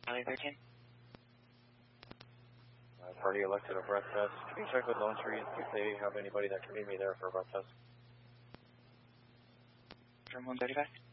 13. Party elected a breath test. Can you check with Lone Tree if they have anybody that can meet me there for a breath test? From 135.